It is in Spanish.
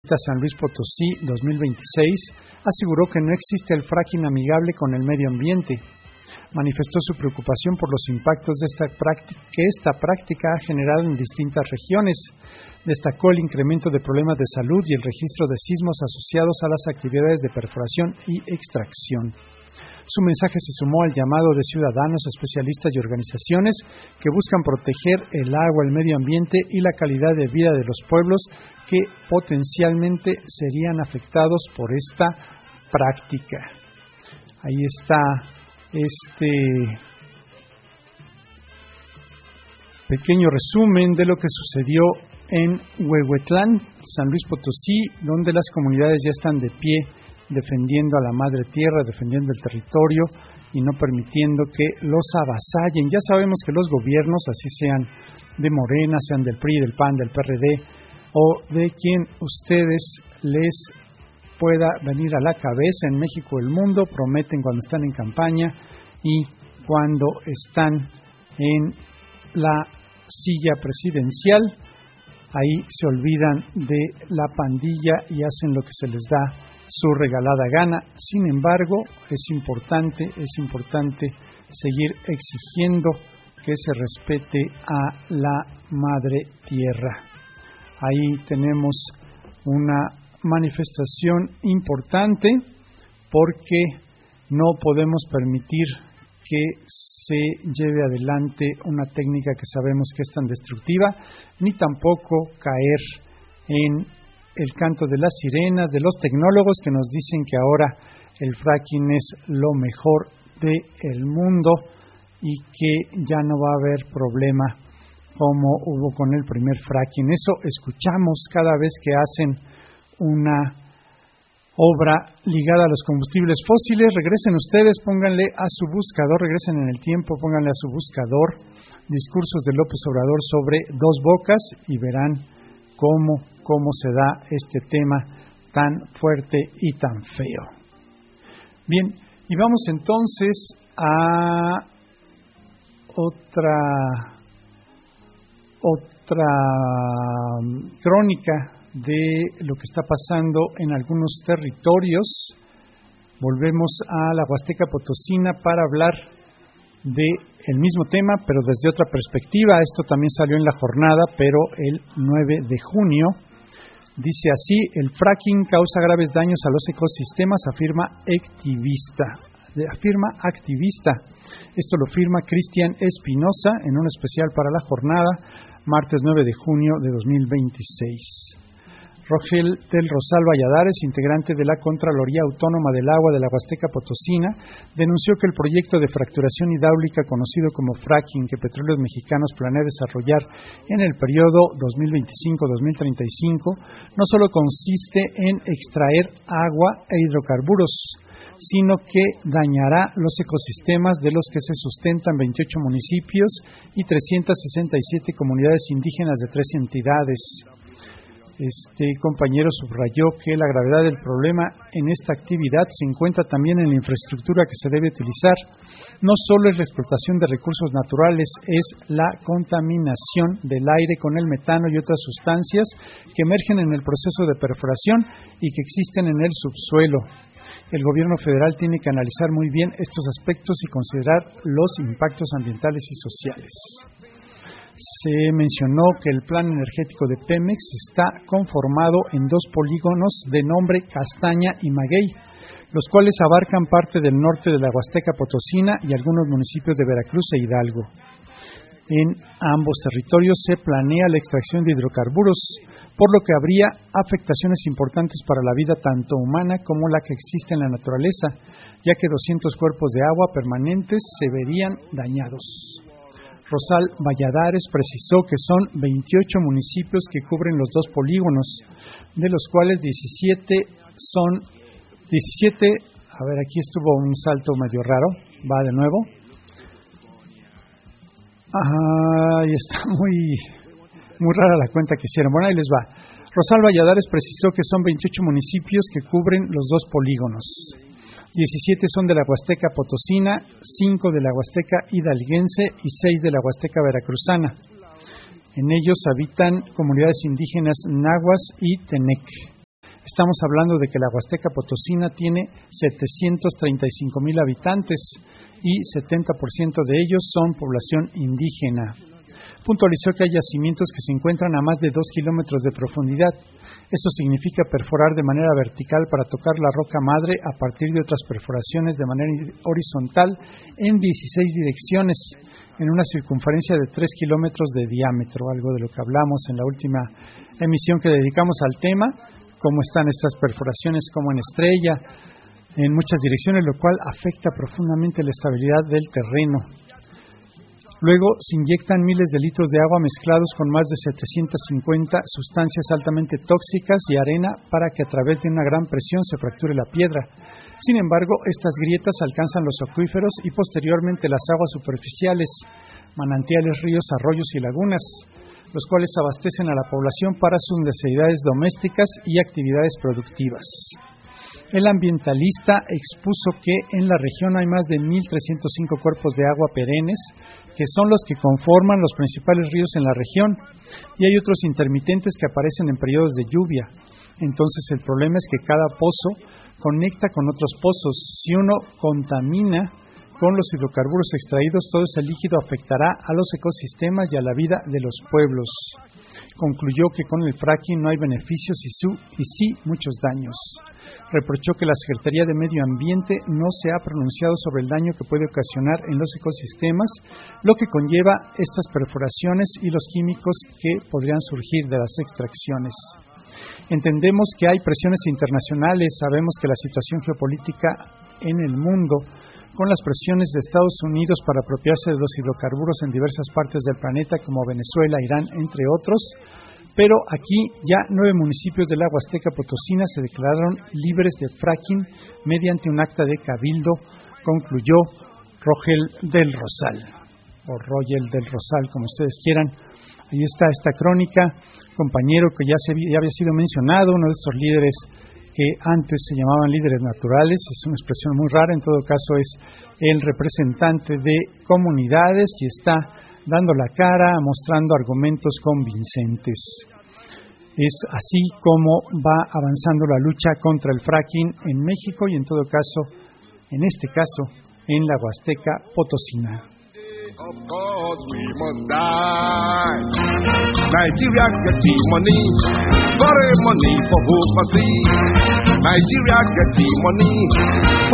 San Luis Potosí 2026, aseguró que no existe el fracking amigable con el medio ambiente. Manifestó su preocupación por los impactos que esta práctica ha generado en distintas regiones. Destacó el incremento de problemas de salud y el registro de sismos asociados a las actividades de perforación y extracción. Su mensaje se sumó al llamado de ciudadanos, especialistas y organizaciones que buscan proteger el agua, el medio ambiente y la calidad de vida de los pueblos que potencialmente serían afectados por esta práctica. Ahí está este pequeño resumen de lo que sucedió en Huehuetlán, San Luis Potosí, donde las comunidades ya están de pie defendiendo a la madre tierra, defendiendo el territorio y no permitiendo que los avasallen. Ya sabemos que los gobiernos, así sean de Morena, sean del PRI, del PAN, del PRD o de quien ustedes les pueda venir a la cabeza en México o el mundo, prometen cuando están en campaña y cuando están en la silla presidencial, ahí se olvidan de la pandilla y hacen lo que se les da su regalada gana. Sin embargo, es importante seguir exigiendo que se respete a la madre tierra. Ahí tenemos una manifestación importante porque no podemos permitir que se lleve adelante una técnica que sabemos que es tan destructiva, ni tampoco caer en el canto de las sirenas, de los tecnólogos que nos dicen que ahora el fracking es lo mejor del mundo y que ya no va a haber problema como hubo con el primer fracking. Eso escuchamos cada vez que hacen una obra ligada a los combustibles fósiles. Regresen ustedes, pónganle a su buscador, regresen en el tiempo, pónganle a su buscador discursos de López Obrador sobre Dos Bocas y verán cómo se da este tema tan fuerte y tan feo. Bien, y vamos entonces a otra crónica de lo que está pasando en algunos territorios. Volvemos a la Huasteca Potosina para hablar del mismo tema, pero desde otra perspectiva. Esto también salió en la jornada, pero el 9 de junio. Dice así: el fracking causa graves daños a los ecosistemas, afirma activista. Esto lo firma Cristian Espinosa en un especial para la jornada, martes 9 de junio de 2026. Rogel del Rosal Valladares, integrante de la Contraloría Autónoma del Agua de la Huasteca Potosina, denunció que el proyecto de fracturación hidráulica conocido como fracking que Petróleos Mexicanos planea desarrollar en el periodo 2025-2035 no solo consiste en extraer agua e hidrocarburos, sino que dañará los ecosistemas de los que se sustentan 28 municipios y 367 comunidades indígenas de 3 entidades. Este compañero subrayó que la gravedad del problema en esta actividad se encuentra también en la infraestructura que se debe utilizar. No solo es la explotación de recursos naturales, es la contaminación del aire con el metano y otras sustancias que emergen en el proceso de perforación y que existen en el subsuelo. El gobierno federal tiene que analizar muy bien estos aspectos y considerar los impactos ambientales y sociales. Se mencionó que el plan energético de Pemex está conformado en 2 polígonos de nombre Castaña y Maguey, los cuales abarcan parte del norte de la Huasteca Potosina y algunos municipios de Veracruz e Hidalgo. En ambos territorios se planea la extracción de hidrocarburos, por lo que habría afectaciones importantes para la vida tanto humana como la que existe en la naturaleza, ya que 200 cuerpos de agua permanentes se verían dañados. Rosal Valladares precisó que son 28 municipios que cubren los 2 polígonos, de los cuales 17, a ver, aquí estuvo un salto medio raro, va de nuevo. Ahí está muy rara la cuenta que hicieron. Bueno, ahí les va. Rosal Valladares precisó que son 28 municipios que cubren los 2 polígonos. 17 son de la Huasteca Potosina, 5 de la Huasteca Hidalguense y 6 de la Huasteca Veracruzana. En ellos habitan comunidades indígenas nahuas y tenec. Estamos hablando de que la Huasteca Potosina tiene 735,000 habitantes y 70% de ellos son población indígena. Puntualizó que hay yacimientos que se encuentran a más de 2 kilómetros de profundidad. Esto significa perforar de manera vertical para tocar la roca madre a partir de otras perforaciones de manera horizontal en 16 direcciones, en una circunferencia de 3 kilómetros de diámetro, algo de lo que hablamos en la última emisión que dedicamos al tema, cómo están estas perforaciones como en estrella, en muchas direcciones, lo cual afecta profundamente la estabilidad del terreno. Luego se inyectan miles de litros de agua mezclados con más de 750 sustancias altamente tóxicas y arena para que a través de una gran presión se fracture la piedra. Sin embargo, estas grietas alcanzan los acuíferos y posteriormente las aguas superficiales, manantiales, ríos, arroyos y lagunas, los cuales abastecen a la población para sus necesidades domésticas y actividades productivas. El ambientalista expuso que en la región hay más de 1.305 cuerpos de agua perennes, que son los que conforman los principales ríos en la región, y hay otros intermitentes que aparecen en periodos de lluvia. Entonces el problema es que cada pozo conecta con otros pozos. Si uno contamina con los hidrocarburos extraídos, todo ese líquido afectará a los ecosistemas y a la vida de los pueblos. Concluyó que con el fracking no hay beneficios y sí muchos daños. Reprochó que la Secretaría de Medio Ambiente no se ha pronunciado sobre el daño que puede ocasionar en los ecosistemas, lo que conlleva estas perforaciones y los químicos que podrían surgir de las extracciones. Entendemos que hay presiones internacionales, sabemos que la situación geopolítica en el mundo, con las presiones de Estados Unidos para apropiarse de los hidrocarburos en diversas partes del planeta, como Venezuela, Irán, entre otros, pero aquí ya 9 municipios de la Huasteca Potosina se declararon libres de fracking mediante un acta de cabildo, concluyó Rogel del Rosal, o Rogel del Rosal, como ustedes quieran. Ahí está esta crónica, compañero, que ya había sido mencionado, uno de estos líderes que antes se llamaban líderes naturales, es una expresión muy rara, en todo caso es el representante de comunidades y está dando la cara, mostrando argumentos convincentes. Es así como va avanzando la lucha contra el fracking en México y en todo caso, en este caso, en la Huasteca Potosina. Of course we must die. Nigeria get the money, money for overseas. Nigeria get the money,